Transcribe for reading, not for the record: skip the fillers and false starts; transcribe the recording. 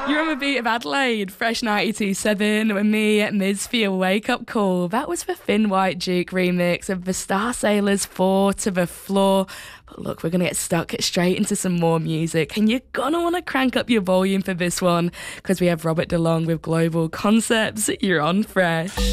You're on the beat of Adelaide, Fresh 92.7 with me, Miz, for your wake-up call. That was the Finn White Duke remix of the Star Sailors 4 to the Floor. But look, we're going to get stuck straight into some more music, and you're going to want to crank up your volume for this one, because we have Robert DeLong with Global Concepts. You're on Fresh.